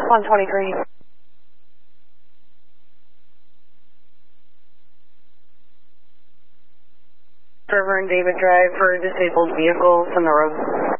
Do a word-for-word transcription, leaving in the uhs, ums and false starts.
one twenty-three. Trevor and David Drive for disabled vehicles on the road.